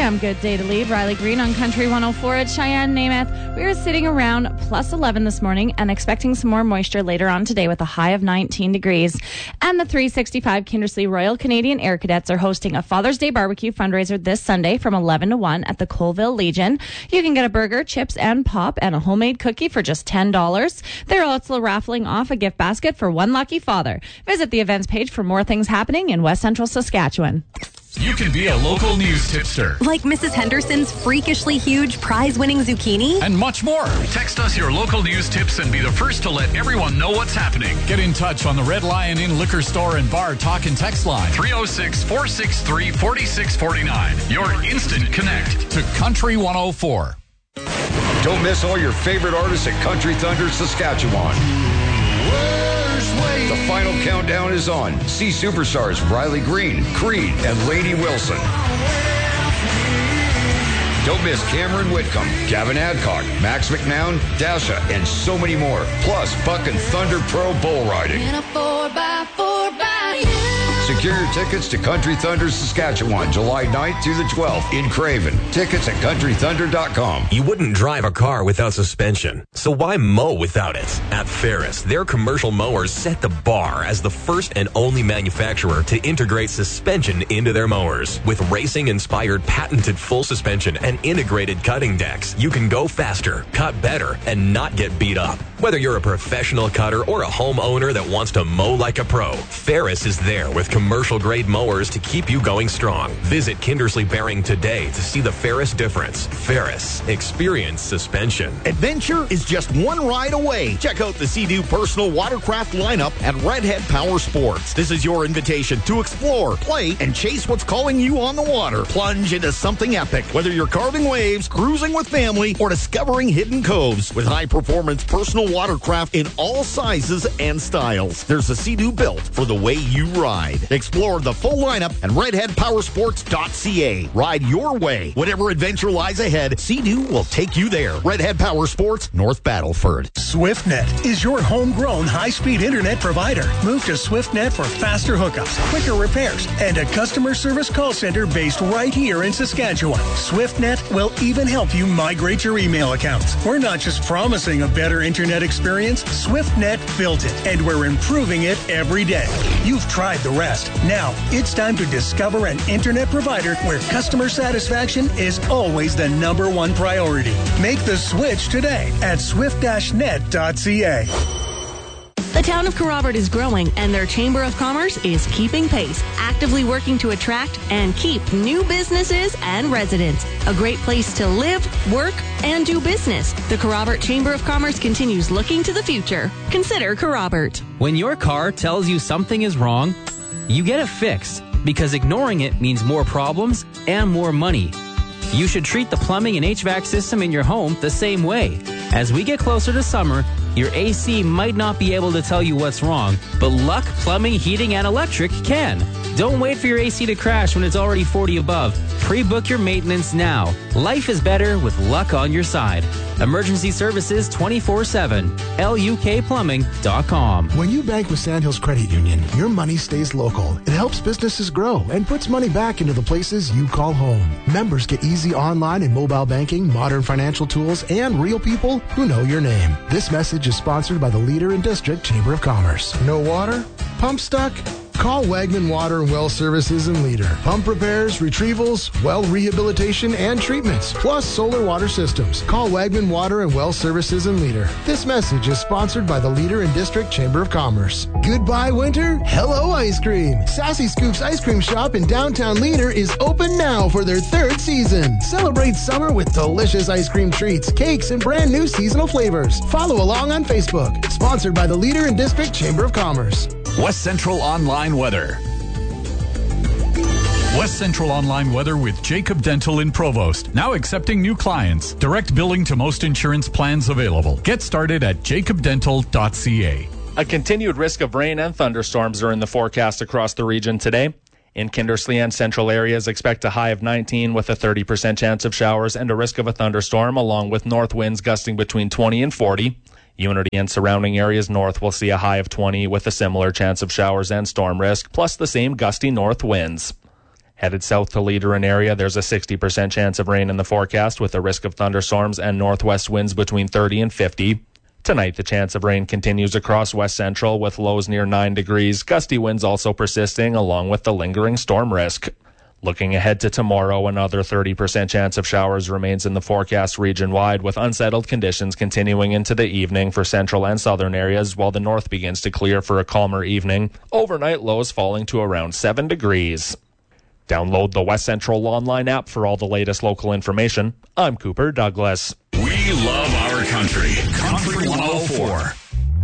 damn good day to leave. Riley Green on Country 104 at Cheyenne, Namath. We are sitting around plus 11 this morning and expecting some more moisture later on today with a high of 19 degrees. And the 365 Kindersley Royal Canadian Air Cadets are hosting a Father's Day barbecue fundraiser this Sunday from 11 to 1 at the Colville Legion. You can get a burger, chips, and pop and a homemade cookie for just $10. They're also raffling off a gift basket for one lucky father. Visit the events page for more things happening in West Central Saskatchewan. You can be a local news tipster. Like Mrs. Henderson's freakishly huge prize-winning zucchini. And much more. Text us your local news tips and be the first to let everyone know what's happening. Get in touch on the Red Lion Inn Liquor Store and Bar Talk and Text line. 306-463-4649. Your instant connect to Country 104. Don't miss all your favorite artists at Country Thunder, Saskatchewan. The final countdown is on. See superstars Riley Green, Creed, and Lainey Wilson. Don't miss Cameron Whitcomb, Gavin Adcock, Max McNown, Dasha, and so many more. Plus, Buck and Thunder Pro Bull Riding. In a 4x4 by you. Secure your tickets to Country Thunder, Saskatchewan, July 9th through the 12th in Craven. Tickets at countrythunder.com. You wouldn't drive a car without suspension, so why mow without it? At Ferris, their commercial mowers set the bar as the first and only manufacturer to integrate suspension into their mowers. With racing-inspired patented full suspension and integrated cutting decks, you can go faster, cut better, and not get beat up. Whether you're a professional cutter or a homeowner that wants to mow like a pro, Ferris is there with commercial-grade mowers to keep you going strong. Visit Kindersley Bearing today to see the Ferris difference. Ferris, experience suspension. Adventure is just one ride away. Check out the Sea-Doo personal watercraft lineup at Redhead Power Sports. This is your invitation to explore, play, and chase what's calling you on the water. Plunge into something epic, whether you're carving waves, cruising with family, or discovering hidden coves. With high-performance personal watercraft in all sizes and styles, there's a Sea-Doo built for the way you ride. Explore the full lineup at redheadpowersports.ca. Ride your way. Whatever adventure lies ahead, Sea-Doo will take you there. Redhead Power Sports, North Battleford. SwiftNet is your homegrown high-speed internet provider. Move to SwiftNet for faster hookups, quicker repairs, and a customer service call center based right here in Saskatchewan. SwiftNet will even help you migrate your email accounts. We're not just promising a better internet experience. SwiftNet built it, and we're improving it every day. You've tried the rest. Now, it's time to discover an internet provider where customer satisfaction is always the number one priority. Make the switch today at swift-net.ca. The town of Kerrobert is growing, and their Chamber of Commerce is keeping pace, actively working to attract and keep new businesses and residents. A great place to live, work, and do business. The Kerrobert Chamber of Commerce continues looking to the future. Consider Kerrobert. When your car tells you something is wrong, you get it fixed, because ignoring it means more problems and more money. You should treat the plumbing and HVAC system in your home the same way. As we get closer to summer, your AC might not be able to tell you what's wrong, but Luck Plumbing, Heating, and Electric can. Don't wait for your AC to crash when it's already 40 above. Pre-book your maintenance now. Life is better with Luck on your side. Emergency services 24/7. LUKplumbing.com. When you bank with Sandhills Credit Union, your money stays local. It helps businesses grow and puts money back into the places you call home. Members get easy online and mobile banking, modern financial tools, and real people who know your name. This message is sponsored by the Leader and District Chamber of Commerce. No water? Pump stuck? Call Wagman Water and Well Services and Leader. Pump repairs, retrievals, well rehabilitation, and treatments, plus solar water systems. Call Wagman Water and Well Services and Leader. This message is sponsored by the Leader and District Chamber of Commerce. Goodbye, winter. Hello, ice cream. Sassy Scoops Ice Cream Shop in downtown Leader is open now for their third season. Celebrate summer with delicious ice cream treats, cakes, and brand new seasonal flavors. Follow along on Facebook. Sponsored by the Leader and District Chamber of Commerce. West Central Online Weather. West Central Online Weather with Jacob Dental in Provost. Now accepting new clients. Direct billing to most insurance plans available. Get started at jacobdental.ca. A continued risk of rain and thunderstorms are in the forecast across the region today. In Kindersley and central areas, expect a high of 19 with a 30% chance of showers and a risk of a thunderstorm, along with north winds gusting between 20 and 40. Unity and surrounding areas north will see a high of 20 with a similar chance of showers and storm risk, plus the same gusty north winds. Headed south to Leader area, there's a 60% chance of rain in the forecast with a risk of thunderstorms and northwest winds between 30 and 50. Tonight, the chance of rain continues across west central with lows near 9 degrees. Gusty winds also persisting along with the lingering storm risk. Looking ahead to tomorrow, another 30% chance of showers remains in the forecast region-wide, with unsettled conditions continuing into the evening for central and southern areas, while the north begins to clear for a calmer evening. Overnight lows falling to around 7 degrees. Download the West Central Online app for all the latest local information. I'm Cooper Douglas. We love our country. Country 104.